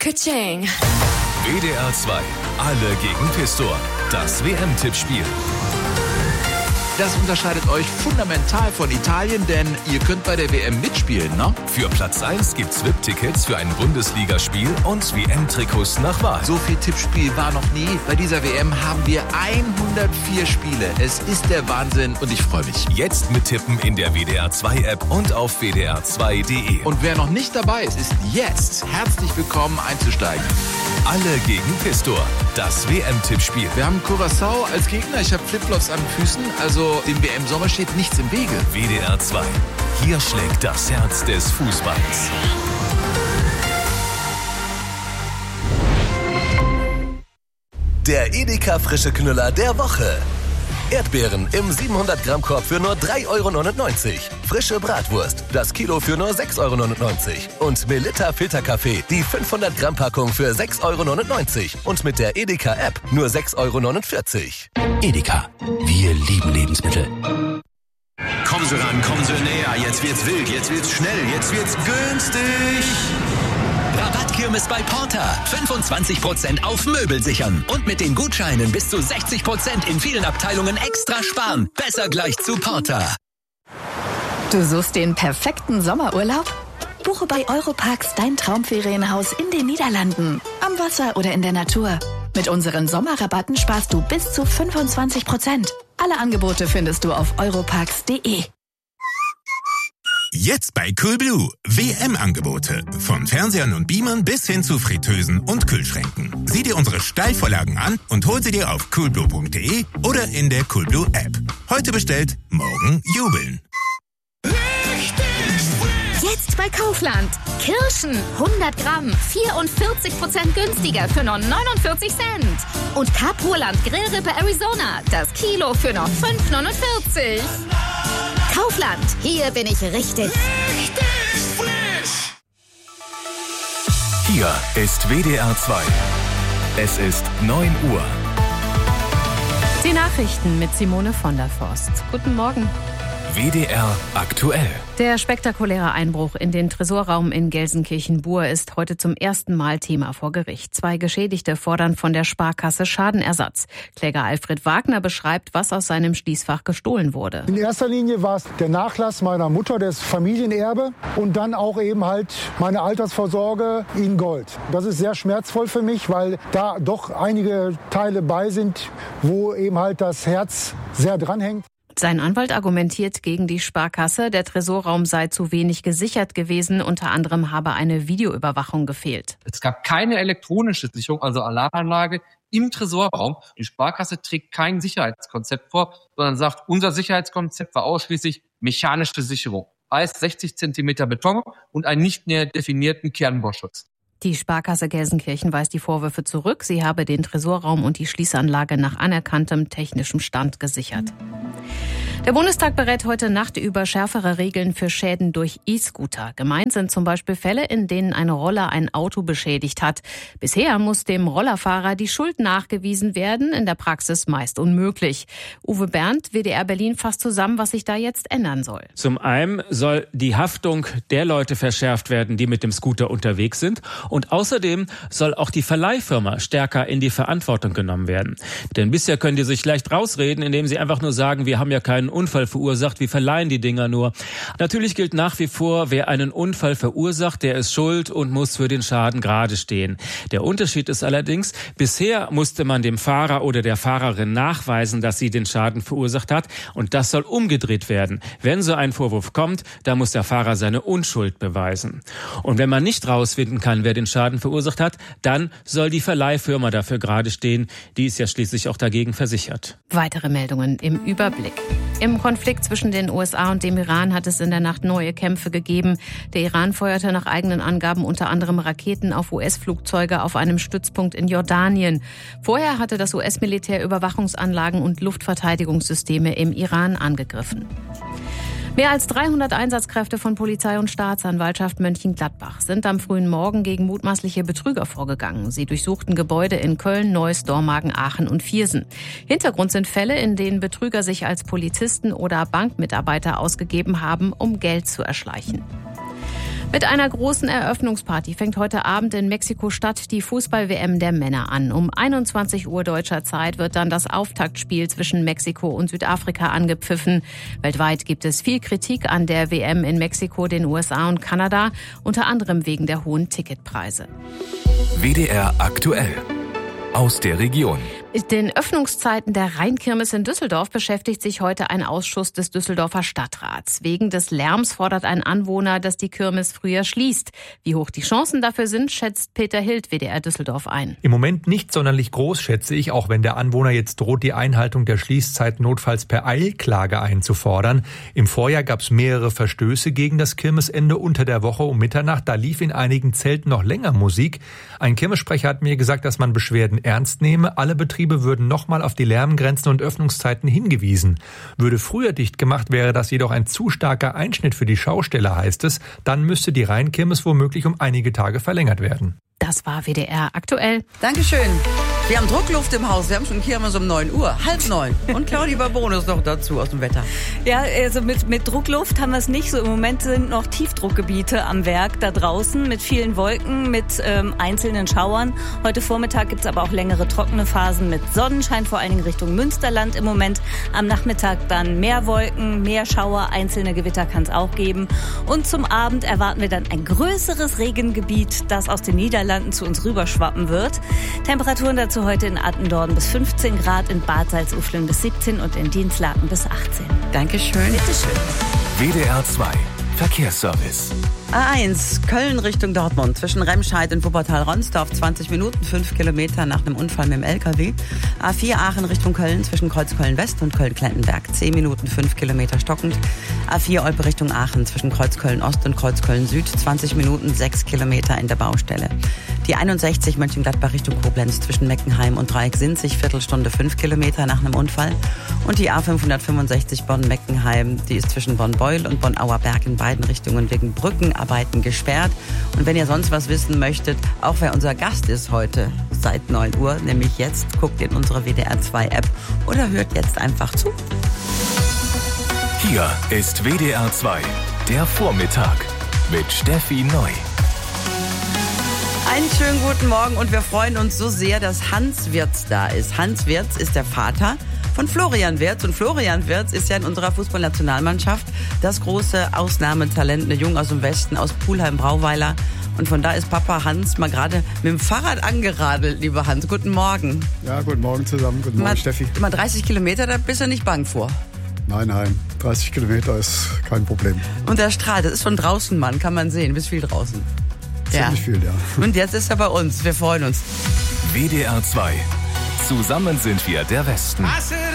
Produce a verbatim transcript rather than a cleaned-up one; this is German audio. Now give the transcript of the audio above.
Ka-ching. W D R zwei. Alle gegen Pistor. Das W M-Tippspiel. Das unterscheidet euch fundamental von Italien, denn ihr könnt bei der W M mitspielen, ne? Für Platz eins gibt's V I P-Tickets für ein Bundesligaspiel und W M-Trikots nach Wahl. So viel Tippspiel war noch nie. Bei dieser W M haben wir hundertvier Spiele. Es ist der Wahnsinn und ich freue mich. Jetzt mittippen in der W D R zwei App und auf w d r zwei punkt d e. Und wer noch nicht dabei ist, ist jetzt herzlich willkommen einzusteigen. Alle gegen Pistor. Das W M-Tippspiel. Wir haben Curaçao als Gegner. Ich habe Flipflops an den Füßen. Also dem W M-Sommer steht nichts im Wege. W D R zwei. Hier schlägt das Herz des Fußballs. Der Edeka frische Knüller der Woche. Erdbeeren im siebenhundert Gramm Korb für nur drei Euro neunundneunzig. Frische Bratwurst, das Kilo für nur sechs Euro neunundneunzig. Und Melitta Filterkaffee, die fünfhundert Gramm Packung für sechs Euro neunundneunzig. Und mit der Edeka App nur sechs Euro neunundvierzig. Edeka, wir lieben Lebensmittel. Kommen Sie ran, kommen Sie näher. Jetzt wird's wild, jetzt wird's schnell, jetzt wird's günstig. Rabattkirmes bei Porter. fünfundzwanzig Prozent auf Möbel sichern. Und mit den Gutscheinen bis zu sechzig Prozent in vielen Abteilungen extra sparen. Besser gleich zu Porter. Du suchst den perfekten Sommerurlaub? Buche bei Europarks dein Traumferienhaus in den Niederlanden. Am Wasser oder in der Natur. Mit unseren Sommerrabatten sparst du bis zu fünfundzwanzig Prozent. Alle Angebote findest du auf europarks punkt de. Jetzt bei Coolblue. W M-Angebote. Von Fernsehern und Beamern bis hin zu Fritteusen und Kühlschränken. Sieh dir unsere Steilvorlagen an und hol sie dir auf coolblue punkt de oder in der Coolblue App. Heute bestellt, morgen jubeln. Jetzt bei Kaufland. Kirschen hundert Gramm, vierundvierzig Prozent günstiger für nur neunundvierzig Cent. Und Capurland Grillrippe Arizona, das Kilo für nur fünf neunundvierzig. Kaufland, hier bin ich richtig. Richtig frisch. Hier ist W D R zwei. Es ist neun Uhr. Die Nachrichten mit Simone von der Forst. Guten Morgen. W D R aktuell. Der spektakuläre Einbruch in den Tresorraum in Gelsenkirchen-Bur ist heute zum ersten Mal Thema vor Gericht. Zwei Geschädigte fordern von der Sparkasse Schadenersatz. Kläger Alfred Wagner beschreibt, was aus seinem Schließfach gestohlen wurde. In erster Linie war es der Nachlass meiner Mutter, das Familienerbe, und dann auch eben halt meine Altersvorsorge in Gold. Das ist sehr schmerzvoll für mich, weil da doch einige Teile bei sind, wo eben halt das Herz sehr dranhängt. Sein Anwalt argumentiert gegen die Sparkasse, der Tresorraum sei zu wenig gesichert gewesen. Unter anderem habe eine Videoüberwachung gefehlt. Es gab keine elektronische Sicherung, also Alarmanlage im Tresorraum. Die Sparkasse trägt kein Sicherheitskonzept vor, sondern sagt, unser Sicherheitskonzept war ausschließlich mechanische Sicherung. Heißt sechzig Zentimeter Beton und einen nicht näher definierten Kernbauschutz. Die Sparkasse Gelsenkirchen weist die Vorwürfe zurück. Sie habe den Tresorraum und die Schließanlage nach anerkanntem technischem Stand gesichert. Der Bundestag berät heute Nacht über schärfere Regeln für Schäden durch E-Scooter. Gemeint sind zum Beispiel Fälle, in denen ein Roller ein Auto beschädigt hat. Bisher muss dem Rollerfahrer die Schuld nachgewiesen werden, in der Praxis meist unmöglich. Uwe Berndt, W D R Berlin, fasst zusammen, was sich da jetzt ändern soll. Zum einen soll die Haftung der Leute verschärft werden, die mit dem Scooter unterwegs sind. Und außerdem soll auch die Verleihfirma stärker in die Verantwortung genommen werden. Denn bisher können die sich leicht rausreden, indem sie einfach nur sagen, wir haben ja keinen Unfall verursacht, wir verleihen die Dinger nur. Natürlich gilt nach wie vor, wer einen Unfall verursacht, der ist schuld und muss für den Schaden gerade stehen. Der Unterschied ist allerdings, bisher musste man dem Fahrer oder der Fahrerin nachweisen, dass sie den Schaden verursacht hat, und das soll umgedreht werden. Wenn so ein Vorwurf kommt, dann muss der Fahrer seine Unschuld beweisen. Und wenn man nicht rausfinden kann, wer den Schaden verursacht hat, dann soll die Verleihfirma dafür gerade stehen. Die ist ja schließlich auch dagegen versichert. Weitere Meldungen im Überblick. Im Konflikt zwischen den U S A und dem Iran hat es in der Nacht neue Kämpfe gegeben. Der Iran feuerte nach eigenen Angaben unter anderem Raketen auf U S-Flugzeuge auf einem Stützpunkt in Jordanien. Vorher hatte das U S-Militär Überwachungsanlagen und Luftverteidigungssysteme im Iran angegriffen. Mehr als dreihundert Einsatzkräfte von Polizei und Staatsanwaltschaft Mönchengladbach sind am frühen Morgen gegen mutmaßliche Betrüger vorgegangen. Sie durchsuchten Gebäude in Köln, Neuss, Dormagen, Aachen und Viersen. Hintergrund sind Fälle, in denen Betrüger sich als Polizisten oder Bankmitarbeiter ausgegeben haben, um Geld zu erschleichen. Mit einer großen Eröffnungsparty fängt heute Abend in Mexiko-Stadt die Fußball-W M der Männer an. Um einundzwanzig Uhr deutscher Zeit wird dann das Auftaktspiel zwischen Mexiko und Südafrika angepfiffen. Weltweit gibt es viel Kritik an der W M in Mexiko, den U S A und Kanada, unter anderem wegen der hohen Ticketpreise. W D R aktuell. Aus der Region. Mit den Öffnungszeiten der Rheinkirmes in Düsseldorf beschäftigt sich heute ein Ausschuss des Düsseldorfer Stadtrats. Wegen des Lärms fordert ein Anwohner, dass die Kirmes früher schließt. Wie hoch die Chancen dafür sind, schätzt Peter Hild, W D R Düsseldorf, ein. Im Moment nicht sonderlich groß, schätze ich, auch wenn der Anwohner jetzt droht, die Einhaltung der Schließzeit notfalls per Eilklage einzufordern. Im Vorjahr gab es mehrere Verstöße gegen das Kirmesende unter der Woche um Mitternacht. Da lief in einigen Zelten noch länger Musik. Ein Kirmessprecher hat mir gesagt, dass man Beschwerden ernst nehme. Alle Betriebe würden nochmal auf die Lärmgrenzen und Öffnungszeiten hingewiesen. Würde früher dicht gemacht, wäre das jedoch ein zu starker Einschnitt für die Schausteller, heißt es. Dann müsste die Rheinkirmes womöglich um einige Tage verlängert werden. Das war W D R aktuell. Dankeschön. Wir haben Druckluft im Haus. Wir haben schon Kirmes um neun Uhr, halb neun. Und Claudia Barbone ist noch dazu aus dem Wetter. Ja, also mit, mit Druckluft haben wir es nicht so. Im Moment sind noch Tiefdruckgebiete am Werk da draußen mit vielen Wolken, mit ähm, einzelnen Schauern. Heute Vormittag gibt es aber auch längere trockene Phasen mit Sonnenschein, vor allen Dingen Richtung Münsterland im Moment. Am Nachmittag dann mehr Wolken, mehr Schauer, einzelne Gewitter kann es auch geben. Und zum Abend erwarten wir dann ein größeres Regengebiet, das aus den Niederlanden zu uns rüberschwappen wird. Temperaturen dazu heute in Attendorn bis fünfzehn Grad, in Bad Salzuflen bis siebzehn und in Dienstlaken bis achtzehn. Dankeschön. Bitteschön. W D R zwei Verkehrsservice. A eins, Köln Richtung Dortmund, zwischen Remscheid und Wuppertal-Ronsdorf, zwanzig Minuten, fünf Kilometer nach einem Unfall mit dem L K W. A vier, Aachen Richtung Köln, zwischen Kreuzköln-West und Köln-Klettenberg, zehn Minuten, fünf Kilometer stockend. A vier, Olpe Richtung Aachen, zwischen Kreuzköln-Ost und Kreuzköln-Süd, zwanzig Minuten, sechs Kilometer in der Baustelle. Die einundsechzig, Mönchengladbach Richtung Koblenz, zwischen Meckenheim und Dreieck-Sinzig, Viertelstunde, fünf Kilometer nach einem Unfall. Und die A fünfhundertfünfundsechzig Bonn-Meckenheim, die ist zwischen Bonn-Beul und Bonn-Auerberg in beiden Richtungen wegen Brückenarbeiten gesperrt. Und wenn ihr sonst was wissen möchtet, auch wer unser Gast ist heute seit neun Uhr, nämlich jetzt, guckt in unsere W D R zwei App oder hört jetzt einfach zu. Hier ist W D R zwei, der Vormittag mit Steffi Neu. Einen schönen guten Morgen und wir freuen uns so sehr, dass Hans Wirz da ist. Hans Wirz ist der Vater von Florian Wirz. Und Florian Wirz ist ja in unserer Fußballnationalmannschaft das große Ausnahmetalent, eine Jung aus dem Westen, aus Pulheim-Brauweiler. Und von da ist Papa Hans mal gerade mit dem Fahrrad angeradelt, lieber Hans. Guten Morgen. Ja, guten Morgen zusammen. Guten Morgen, mal, Steffi. Mal dreißig Kilometer, da bist du nicht bang vor. Nein, nein, dreißig Kilometer ist kein Problem. Und der Strahl, das ist von draußen, Mann, kann man sehen. Du bist viel draußen. Ziemlich ja. viel, ja. Und jetzt ist er bei uns. Wir freuen uns. W D R zwei. Zusammen sind wir der Westen. Was